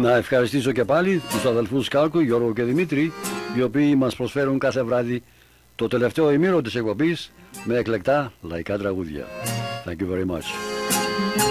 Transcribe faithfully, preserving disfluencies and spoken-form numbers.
Να ευχαριστήσω και πάλι τους αδελφούς Κάλκου, Γιώργο και Δημήτρη, οι οποίοι μας προσφέρουν κάθε βράδυ το τελευταίο ημίρο της εκπομπής με εκλεκτά λαϊκά τραγούδια. Thank you very much.